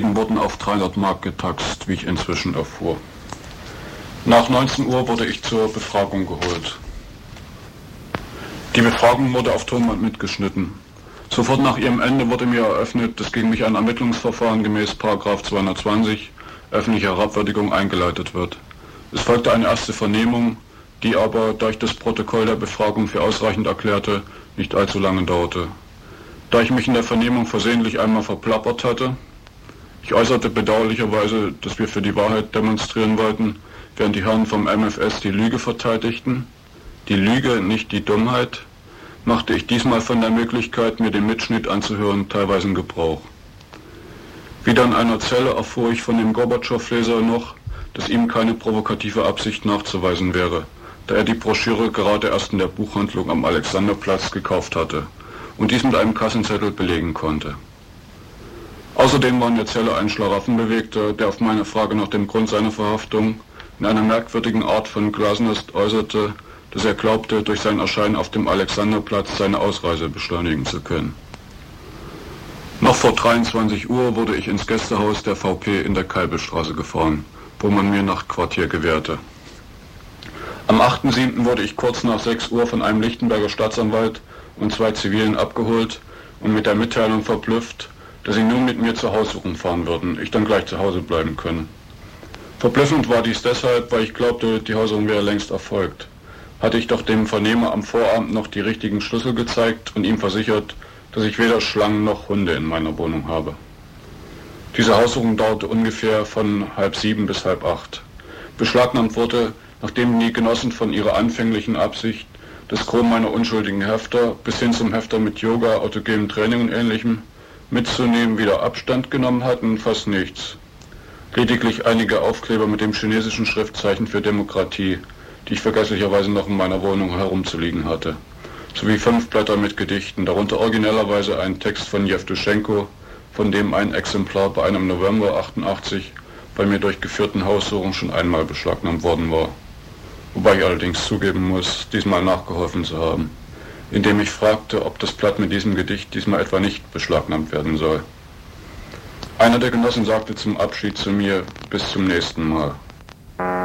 Läden wurden auf 300 Mark getaxt, wie ich inzwischen erfuhr. Nach 19 Uhr wurde ich zur Befragung geholt. Die Befragung wurde auf Tonband mitgeschnitten. Sofort nach ihrem Ende wurde mir eröffnet, dass gegen mich ein Ermittlungsverfahren gemäß § 220 öffentliche Herabwürdigung eingeleitet wird. Es folgte eine erste Vernehmung, die aber, da ich das Protokoll der Befragung für ausreichend erklärte, nicht allzu lange dauerte. Da ich mich in der Vernehmung versehentlich einmal verplappert hatte, ich äußerte bedauerlicherweise, dass wir für die Wahrheit demonstrieren wollten, während die Herren vom MfS die Lüge verteidigten, die Lüge, nicht die Dummheit, machte ich diesmal von der Möglichkeit, mir den Mitschnitt anzuhören, teilweise in Gebrauch. Wieder in einer Zelle erfuhr ich von dem Gorbatschow-Leser noch, dass ihm keine provokative Absicht nachzuweisen wäre, da er die Broschüre gerade erst in der Buchhandlung am Alexanderplatz gekauft hatte und dies mit einem Kassenzettel belegen konnte. Außerdem war in der Zelle ein Schlaraffenbewegter, der auf meine Frage nach dem Grund seiner Verhaftung in einer merkwürdigen Art von Glasnost äußerte, dass er glaubte, durch sein Erscheinen auf dem Alexanderplatz seine Ausreise beschleunigen zu können. Noch vor 23 Uhr wurde ich ins Gästehaus der VP in der Kalbestraße gefahren, wo man mir Nachtquartier gewährte. Am 8.7. wurde ich kurz nach 6 Uhr von einem Lichtenberger Staatsanwalt und 2 Zivilen abgeholt und mit der Mitteilung verblüfft, dass sie nun mit mir zur Haussuchung fahren würden, ich dann gleich zu Hause bleiben können. Verblüffend war dies deshalb, weil ich glaubte, die Haussuchung wäre längst erfolgt. Hatte ich doch dem Vernehmer am Vorabend noch die richtigen Schlüssel gezeigt und ihm versichert, dass ich weder Schlangen noch Hunde in meiner Wohnung habe. Diese Haussuchung dauerte ungefähr von 6:30 bis 7:30. Beschlagnahmt wurde, nachdem die Genossen von ihrer anfänglichen Absicht, das Gros meiner unschuldigen Hefter bis hin zum Hefter mit Yoga, autogenem Training und Ähnlichem mitzunehmen, wieder Abstand genommen hatten, fast nichts. Lediglich einige Aufkleber mit dem chinesischen Schriftzeichen für Demokratie, die ich vergesslicherweise noch in meiner Wohnung herumzuliegen hatte, sowie 5 Blätter mit Gedichten, darunter originellerweise ein Text von Jewtuschenko, von dem ein Exemplar bei einem November 88 bei mir durchgeführten Haussuchung schon einmal beschlagnahmt worden war. Wobei ich allerdings zugeben muss, diesmal nachgeholfen zu haben, indem ich fragte, ob das Blatt mit diesem Gedicht diesmal etwa nicht beschlagnahmt werden soll. Einer der Genossen sagte zum Abschied zu mir, bis zum nächsten Mal.